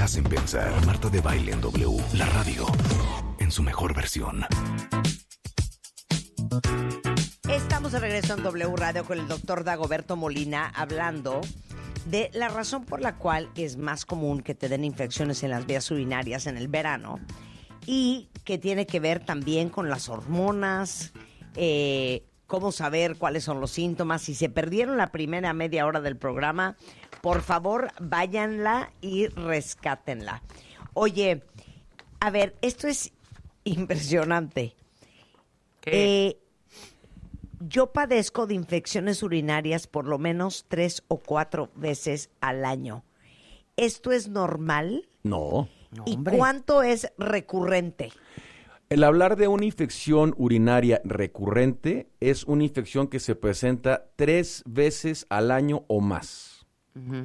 hacen pensar. Marta de Baile en W, la radio en su mejor versión. Estamos de regreso en W Radio con el doctor Dagoberto Molina hablando de la razón por la cual es más común que te den infecciones en las vías urinarias en el verano y que tiene que ver también con las hormonas, cómo saber cuáles son los síntomas. Si se perdieron la primera media hora del programa, por favor, váyanla y rescátenla. Oye, a ver, esto es impresionante. ¿Qué? Yo padezco de infecciones urinarias por lo menos 3 o 4 veces al año. ¿Esto es normal? No. ¿Y cuánto es recurrente? El hablar de una infección urinaria recurrente es una infección que se presenta 3 veces al año o más. Uh-huh.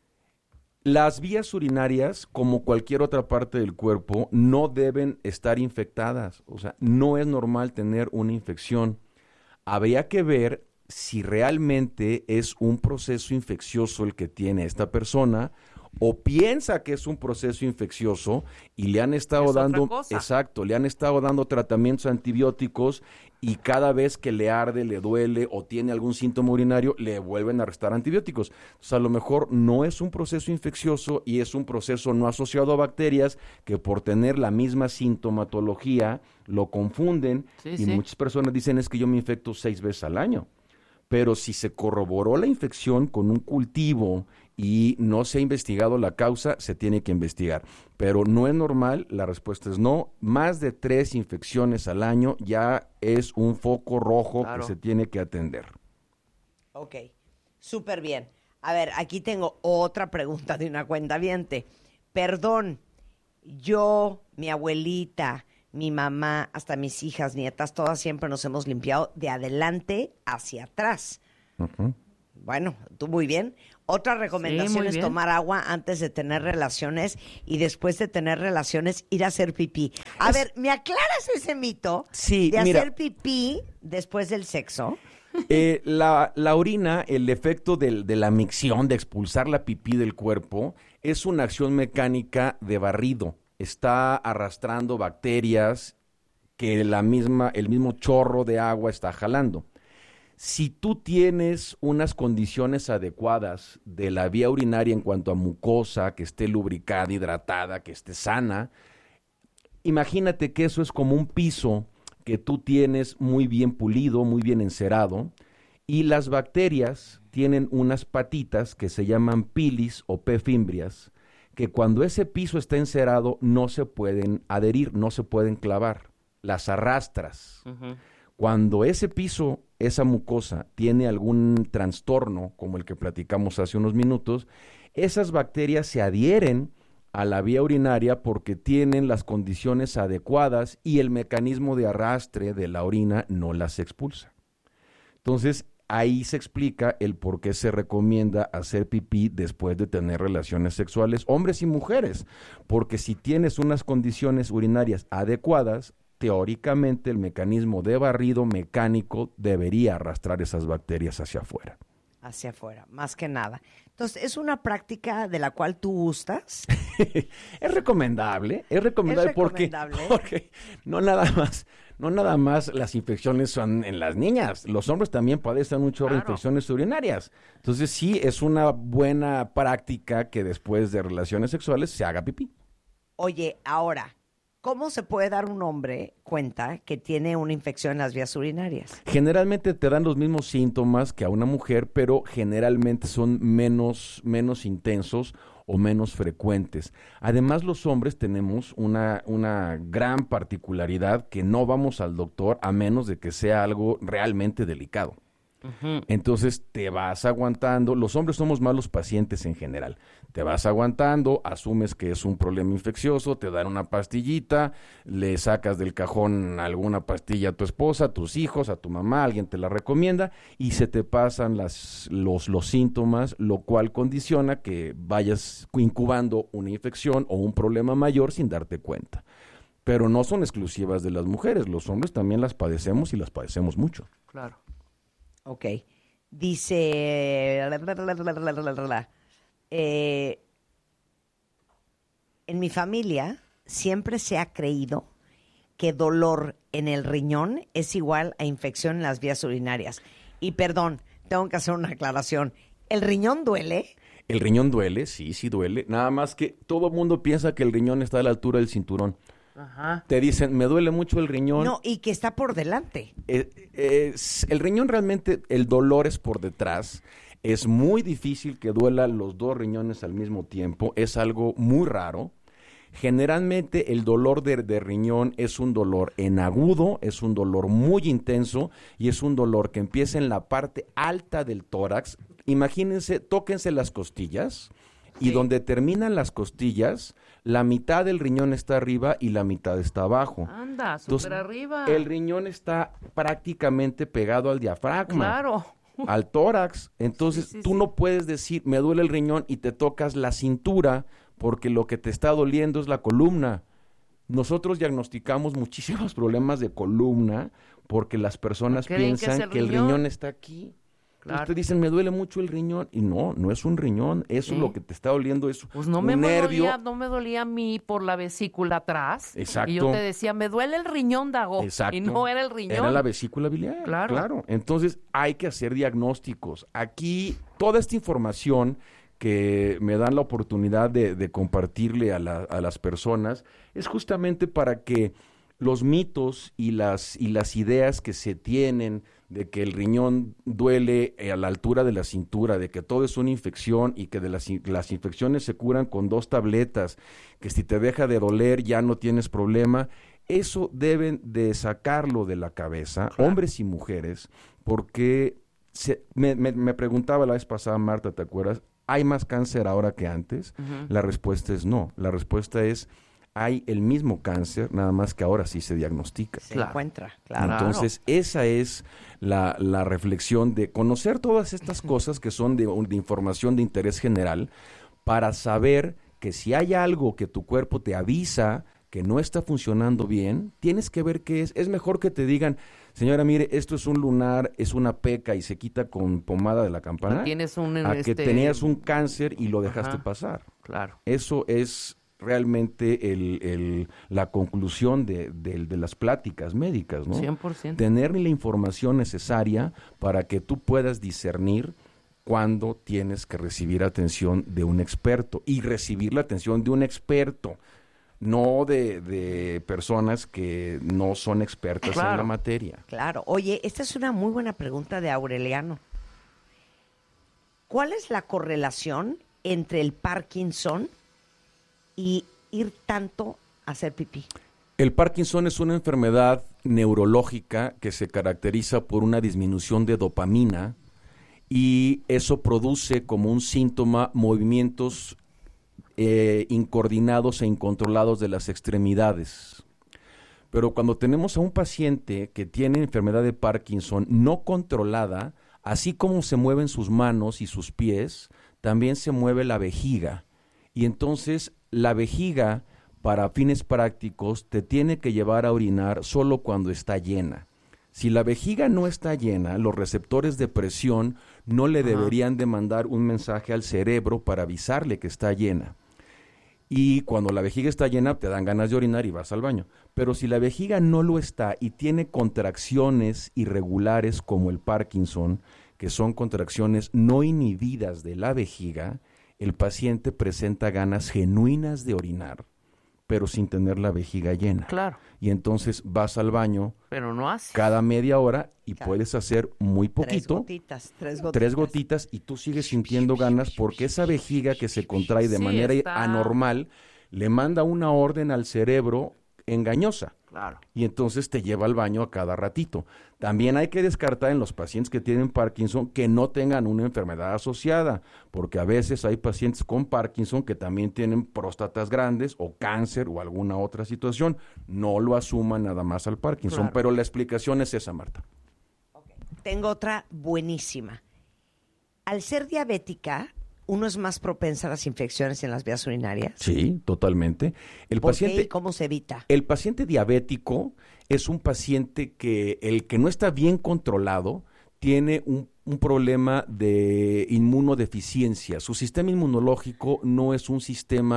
Las vías urinarias, como cualquier otra parte del cuerpo, no deben estar infectadas. O sea, no es normal tener una infección. Habría que ver si realmente es un proceso infeccioso el que tiene esta persona o piensa que es un proceso infeccioso y le han estado dando, exacto, le han estado dando tratamientos antibióticos y cada vez que le arde, le duele o tiene algún síntoma urinario, le vuelven a restar antibióticos. Entonces, a lo mejor no es un proceso infeccioso y es un proceso no asociado a bacterias que por tener la misma sintomatología lo confunden y muchas personas dicen es que yo me infecto 6 veces al año. Pero si se corroboró la infección con un cultivo y no se ha investigado la causa, se tiene que investigar. Pero no es normal, la respuesta es no. Más de 3 infecciones al año ya es un foco rojo que se tiene que atender. Ok, súper bien. A ver, aquí tengo otra pregunta de una cuentaviente. Perdón, yo, mi abuelita, mi mamá, hasta mis hijas, nietas, todas siempre nos hemos limpiado de adelante hacia atrás. Uh-huh. Bueno, tú muy bien. Otra recomendación es tomar agua antes de tener relaciones y después de tener relaciones ir a hacer pipí. A ver, ¿me aclaras ese mito de hacer pipí después del sexo? La orina, el efecto de la micción, de expulsar la pipí del cuerpo, es una acción mecánica de barrido. Está arrastrando bacterias que el mismo chorro de agua está jalando. Si tú tienes unas condiciones adecuadas de la vía urinaria en cuanto a mucosa, que esté lubricada, hidratada, que esté sana, imagínate que eso es como un piso que tú tienes muy bien pulido, muy bien encerado, y las bacterias tienen unas patitas que se llaman pilis o P. fimbrias, que cuando ese piso está encerado no se pueden adherir, no se pueden clavar, las arrastras. Uh-huh. Cuando ese piso, esa mucosa, tiene algún trastorno, como el que platicamos hace unos minutos, esas bacterias se adhieren a la vía urinaria porque tienen las condiciones adecuadas y el mecanismo de arrastre de la orina no las expulsa. Entonces, ahí se explica el por qué se recomienda hacer pipí después de tener relaciones sexuales, hombres y mujeres, porque si tienes unas condiciones urinarias adecuadas, teóricamente el mecanismo de barrido mecánico debería arrastrar esas bacterias hacia afuera. Hacia afuera, más que nada. Entonces, ¿es una práctica de la cual tú gustas? Es recomendable porque no nada más las infecciones son en las niñas, los hombres también padecen un chorro de infecciones urinarias. Entonces, sí, es una buena práctica que después de relaciones sexuales se haga pipí. Oye, ahora, ¿cómo se puede dar un hombre cuenta que tiene una infección en las vías urinarias? Generalmente te dan los mismos síntomas que a una mujer, pero generalmente son menos intensos o menos frecuentes. Además, los hombres tenemos una gran particularidad que no vamos al doctor a menos de que sea algo realmente delicado. Uh-huh. Entonces te vas aguantando, los hombres somos malos pacientes en general, te vas aguantando, asumes que es un problema infeccioso, te dan una pastillita, le sacas del cajón alguna pastilla a tu esposa, a tus hijos, a tu mamá, alguien te la recomienda y se te pasan los síntomas, lo cual condiciona que vayas incubando una infección o un problema mayor sin darte cuenta. Pero no son exclusivas de las mujeres, los hombres también las padecemos y las padecemos mucho. Claro. Ok. Dice... en mi familia siempre se ha creído que dolor en el riñón es igual a infección en las vías urinarias. Y perdón, tengo que hacer una aclaración. ¿El riñón duele? El riñón duele, sí duele. Nada más que todo el mundo piensa que el riñón está a la altura del cinturón. Ajá. Te dicen, me duele mucho el riñón. No, y que está por delante. El riñón realmente, el dolor es por detrás. Es muy difícil que duela los dos riñones al mismo tiempo. Es algo muy raro. Generalmente el dolor de riñón es un dolor en agudo, es un dolor muy intenso y es un dolor que empieza en la parte alta del tórax. Imagínense, tóquense las costillas y donde terminan las costillas, la mitad del riñón está arriba y la mitad está abajo. Anda, Entonces, súper arriba. El riñón está prácticamente pegado al diafragma. Claro. Al tórax. Entonces, Sí, tú no puedes decir, me duele el riñón y te tocas la cintura porque lo que te está doliendo es la columna. Nosotros diagnosticamos muchísimos problemas de columna porque las personas ¿Creen que es piensan el que el riñón? riñón está aquí. Claro. Ustedes dicen, me duele mucho el riñón. Y no es un riñón. Eso es lo que te está doliendo. Es Pues no un me nervio. no me dolía a mí por la vesícula atrás. Exacto. Y yo te decía, me duele el riñón, Dago. Exacto. Y no era el riñón. Era la vesícula biliar. Claro. Entonces hay que hacer diagnósticos. Aquí toda esta información que me dan la oportunidad de compartirle a las personas es justamente para que los mitos y las ideas que se tienen de que el riñón duele a la altura de la cintura, de que todo es una infección y que las infecciones se curan con 2 tabletas, que si te deja de doler ya no tienes problema, eso deben de sacarlo de la cabeza, hombres y mujeres, porque me preguntaba la vez pasada, Marta, ¿te acuerdas? ¿Hay más cáncer ahora que antes? La respuesta es no, la respuesta es hay el mismo cáncer, nada más que ahora sí se diagnostica. Se encuentra, claro. Entonces, esa es la reflexión de conocer todas estas cosas que son de información de interés general para saber que si hay algo que tu cuerpo te avisa que no está funcionando bien, tienes que ver qué es. Es mejor que te digan, señora, mire, esto es un lunar, es una peca y se quita con pomada de la campana. Tienes que tenías un cáncer y lo dejaste pasar. Claro. Eso es realmente la conclusión de las pláticas médicas, ¿no? 100%. Tener la información necesaria para que tú puedas discernir cuándo tienes que recibir atención de un experto y recibir la atención de un experto, no de personas que no son expertas en la materia. Claro. Oye, esta es una muy buena pregunta de Aureliano. ¿Cuál es la correlación entre el Parkinson y ir tanto a hacer pipí? El Parkinson es una enfermedad neurológica que se caracteriza por una disminución de dopamina y eso produce como un síntoma movimientos incoordinados e incontrolados de las extremidades. Pero cuando tenemos a un paciente que tiene enfermedad de Parkinson no controlada, así como se mueven sus manos y sus pies, también se mueve la vejiga. Y entonces la vejiga, para fines prácticos, te tiene que llevar a orinar solo cuando está llena. Si la vejiga no está llena, los receptores de presión no le deberían de mandar un mensaje al cerebro para avisarle que está llena. Y cuando la vejiga está llena, te dan ganas de orinar y vas al baño. Pero si la vejiga no lo está y tiene contracciones irregulares como el Parkinson, que son contracciones no inhibidas de la vejiga, el paciente presenta ganas genuinas de orinar, pero sin tener la vejiga llena. Claro. Y entonces vas al baño Pero no hace. cada media hora y puedes hacer muy poquito. Tres gotitas y tú sigues sintiendo ganas porque esa vejiga que se contrae de manera anormal le manda una orden al cerebro engañosa. Claro. Y entonces te lleva al baño a cada ratito. También hay que descartar en los pacientes que tienen Parkinson que no tengan una enfermedad asociada, porque a veces hay pacientes con Parkinson que también tienen próstatas grandes o cáncer o alguna otra situación. No lo asuman nada más al Parkinson, Claro. pero la explicación es esa, Marta. Tengo otra buenísima. Al ser diabética, ¿uno es más propensa a las infecciones en las vías urinarias? Sí, totalmente. ¿Por qué y cómo se evita? El paciente diabético es un paciente que el que no está bien controlado tiene un problema de inmunodeficiencia. Su sistema inmunológico no es un sistema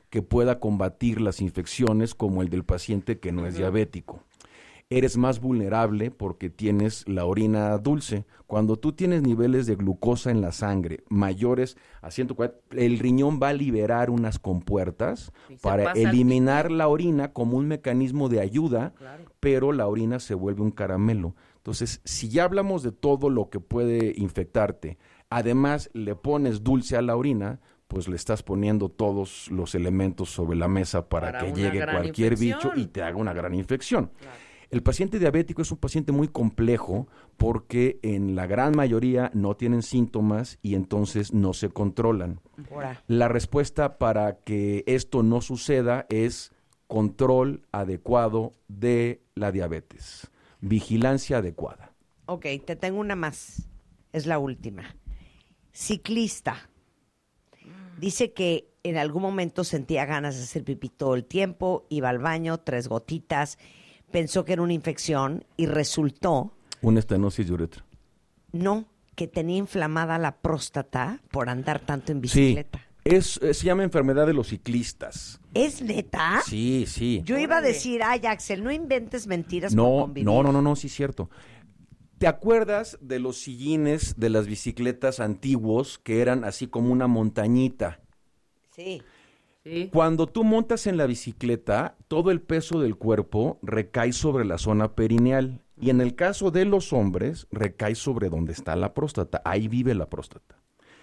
que pueda combatir las infecciones como el del paciente que no es diabético. Eres más vulnerable porque tienes la orina dulce. Cuando tú tienes niveles de glucosa en la sangre mayores a 140, el riñón va a liberar unas compuertas para eliminar la orina como un mecanismo de ayuda, pero la orina se vuelve un caramelo. Entonces, si ya hablamos de todo lo que puede infectarte, además le pones dulce a la orina, pues le estás poniendo todos los elementos sobre la mesa para que llegue cualquier bicho y te haga una gran infección. Claro. El paciente diabético es un paciente muy complejo porque en la gran mayoría no tienen síntomas y entonces no se controlan. La respuesta para que esto no suceda es control adecuado de la diabetes, vigilancia adecuada. Ok, te tengo una más, es la última. Ciclista. Dice que en algún momento sentía ganas de hacer pipí todo el tiempo, iba al baño, 3 gotitas, pensó que era una infección y resultó... Una estenosis de uretra. No, que tenía inflamada la próstata por andar tanto en bicicleta. Sí, se llama enfermedad de los ciclistas. ¿Es neta? Sí, sí. Yo iba a decir, ay, Axel, no inventes mentiras por convivir. No, sí es cierto. ¿Te acuerdas de los sillines de las bicicletas antiguos que eran así como una montañita? Sí. Cuando tú montas en la bicicleta, todo el peso del cuerpo recae sobre la zona perineal y en el caso de los hombres recae sobre donde está la próstata, ahí vive la próstata.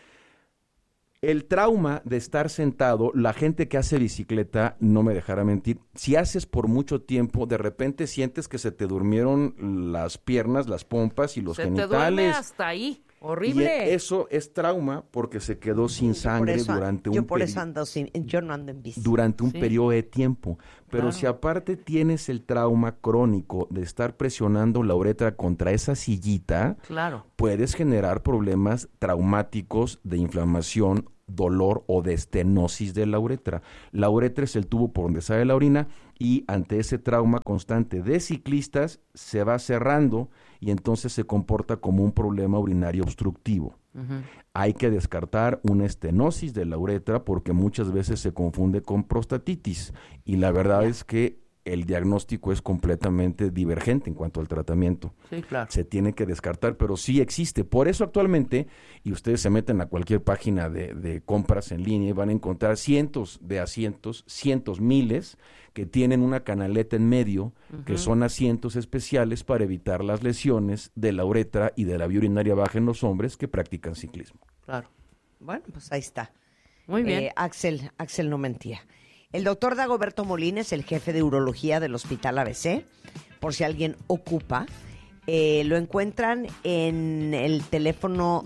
El trauma de estar sentado, la gente que hace bicicleta, no me dejará mentir, si haces por mucho tiempo, de repente sientes que se te durmieron las piernas, las pompas y los genitales. Se te duerme hasta ahí. Horrible. Y eso es trauma porque se quedó sin sangre durante un yo no ando en bici. Durante un periodo de tiempo. Pero si aparte tienes el trauma crónico de estar presionando la uretra contra esa sillita, puedes generar problemas traumáticos de inflamación, dolor o de estenosis de la uretra. La uretra es el tubo por donde sale la orina y ante ese trauma constante de ciclistas se va cerrando y entonces se comporta como un problema urinario obstructivo. Hay que descartar una estenosis de la uretra porque muchas veces se confunde con prostatitis y la verdad es que el diagnóstico es completamente divergente en cuanto al tratamiento. Sí, claro. Se tiene que descartar, pero sí existe. Por eso actualmente, y ustedes se meten a cualquier página de compras en línea y van a encontrar cientos de asientos, miles, que tienen una canaleta en medio, que son asientos especiales para evitar las lesiones de la uretra y de la vía urinaria baja en los hombres que practican ciclismo. Claro. Bueno, pues ahí está. Muy bien. Axel no mentía. El doctor Dagoberto Molina es el jefe de urología del Hospital ABC, por si alguien ocupa. Lo encuentran en el teléfono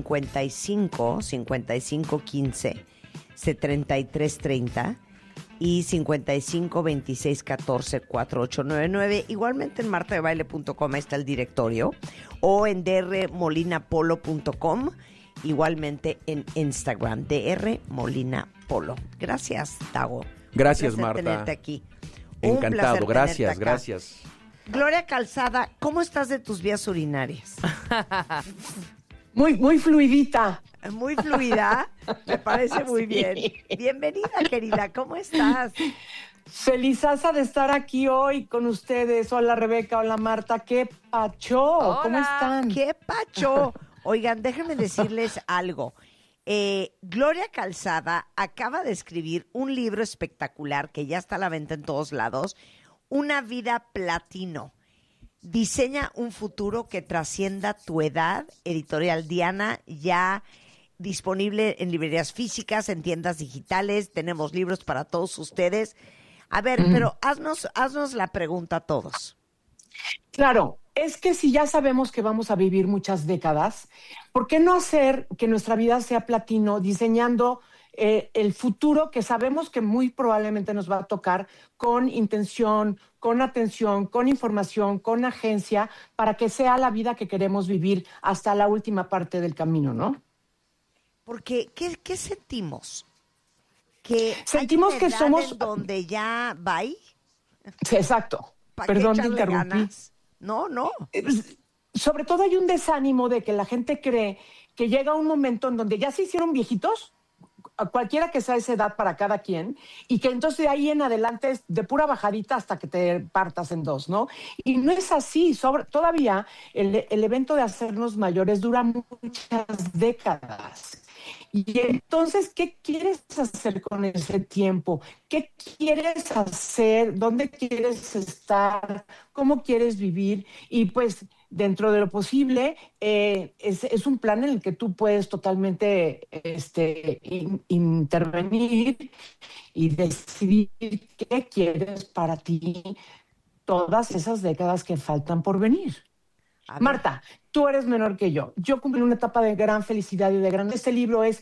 5515 7330 y 5526144899. Igualmente en martadebaile.com está el directorio o en drmolinapolo.com. Igualmente en Instagram, DR Molina Polo. Gracias, Dago. Gracias, Un placer Marta. tenerte aquí. Encantado, gracias. Gloria Calzada, ¿cómo estás de tus vías urinarias? Muy fluidita. Muy fluida, me parece muy bien. Bienvenida, querida, ¿cómo estás? Felizaza de estar aquí hoy con ustedes. Hola, Rebeca, hola, Marta. ¡Qué pacho! Hola. ¿Cómo están? ¡Qué pacho! Oigan, déjenme decirles algo. Gloria Calzada acaba de escribir un libro espectacular que ya está a la venta en todos lados, Una vida platino. Diseña un futuro que trascienda tu edad. Editorial Diana, ya disponible en librerías físicas, en tiendas digitales. Tenemos libros para todos ustedes. A ver, pero haznos la pregunta a todos. Claro, es que si ya sabemos que vamos a vivir muchas décadas, ¿por qué no hacer que nuestra vida sea platino diseñando el futuro que sabemos que muy probablemente nos va a tocar con intención, con atención, con información, con agencia, para que sea la vida que queremos vivir hasta la última parte del camino, ¿no? Porque, ¿qué sentimos? ¿Que sentimos que somos en donde ya va? Sí, exacto. Perdón, te interrumpí. Ganas? No. Sobre todo hay un desánimo de que la gente cree que llega un momento en donde ya se hicieron viejitos, cualquiera que sea esa edad para cada quien, y que entonces de ahí en adelante es de pura bajadita hasta que te partas en dos, ¿no? Y no es así. Todavía el evento de hacernos mayores dura muchas décadas. Y entonces, ¿qué quieres hacer con ese tiempo? ¿Qué quieres hacer? ¿Dónde quieres estar? ¿Cómo quieres vivir? Y pues, dentro de lo posible, es un plan en el que tú puedes totalmente intervenir y decidir qué quieres para ti todas esas décadas que faltan por venir. Marta, tú eres menor que yo. Yo cumplí una etapa de gran felicidad y de gran... Este libro es...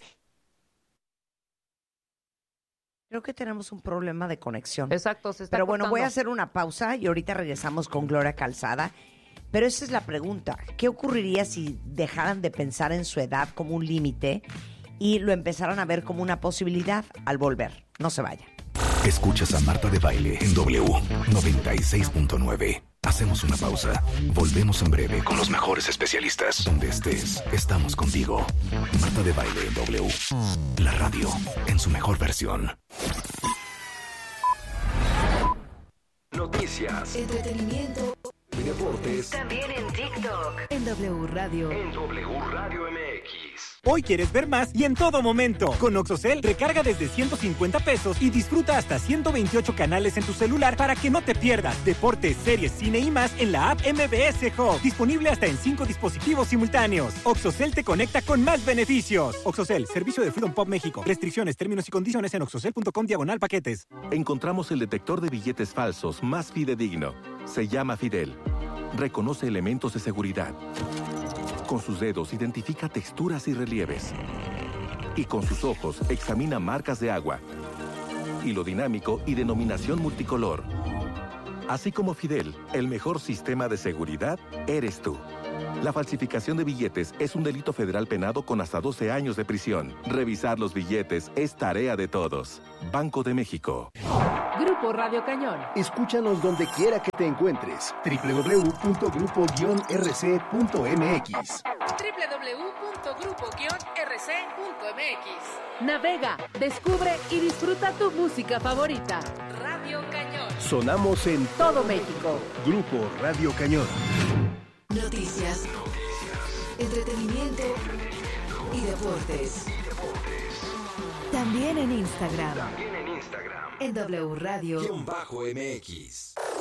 Creo que tenemos un problema de conexión. Exacto, se está Pero bueno, cortando. voy a hacer una pausa y ahorita regresamos con Gloria Calzada. Pero esa es la pregunta. ¿Qué ocurriría si dejaran de pensar en su edad como un límite y lo empezaran a ver como una posibilidad al volver? No se vaya. Escuchas a Marta de Baile en W 96.9. Hacemos una pausa. Volvemos en breve con los mejores especialistas. Donde estés, estamos contigo. Marta de Baile en W. La radio en su mejor versión. Noticias, Entretenimiento. y deportes También en TikTok. En W Radio. en W Radio MX. Hoy quieres ver más y en todo momento. Con OXXOCEL, recarga desde 150 pesos y disfruta hasta 128 canales en tu celular para que no te pierdas deportes, series, cine y más en la app MBS Hub. Disponible hasta en 5 dispositivos simultáneos. OXXOCEL te conecta con más beneficios. OXXOCEL, servicio de Freedom Pop México. Restricciones, términos y condiciones en oxxocel.com/paquetes. Encontramos el detector de billetes falsos más fidedigno. Se llama Fidel. Reconoce elementos de seguridad. Con sus dedos identifica texturas y relieves. Y con sus ojos examina marcas de agua, hilo dinámico y denominación multicolor. Así como Fidel, el mejor sistema de seguridad eres tú. La falsificación de billetes es un delito federal penado con hasta 12 años de prisión. Revisar los billetes es tarea de todos. Banco de México. Grupo Radio Cañón. Escúchanos donde quiera que te encuentres. www.grupo-rc.mx. www.grupo-rc.mx. Navega, descubre y disfruta tu música favorita. Radio Cañón. Sonamos en Todo México. Grupo Radio Cañón. Noticias. Entretenimiento. Y deportes. También en Instagram. En W Radio. MX.